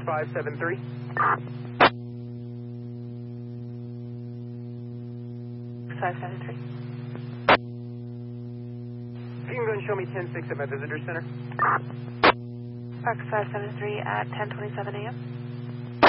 573. If you can go and show me 10-6 at my visitor center. Fox 573 at 10:27 a.m.